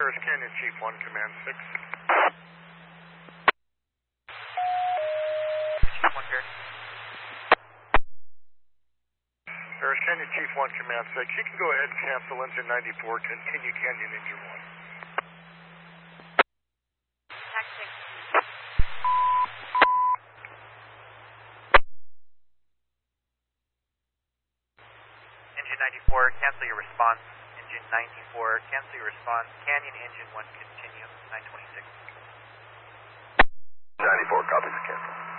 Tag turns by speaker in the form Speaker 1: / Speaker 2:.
Speaker 1: Harris Canyon Chief 1, Command 6.
Speaker 2: Chief 1 here.
Speaker 1: Harris Canyon Chief 1, Command 6. You can go ahead and cancel engine 94, continue Canyon engine 1.
Speaker 2: Taxi. Engine 94, cancel your response. Engine 94, cancel your response. Canyon engine 1, continue. 926.
Speaker 1: 94, copies, cancel.